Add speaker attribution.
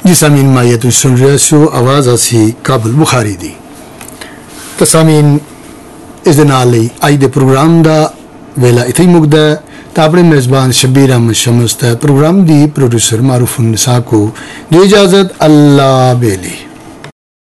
Speaker 1: जी सामीन माया तुम सुन रहे हो आवाज़ आसी काबुल बुखारी दी। तो सामीन इस दे नाल ही अज दे प्रोग्राम दा वेला इत्थे ही मुकदा है। तो अपने मेज़बान शब्बीर अहमद शम्स ते प्रोग्राम दी प्रोड्यूसर मारूफ उन्निसा को दी इजाज़त। अल्लाह बेली।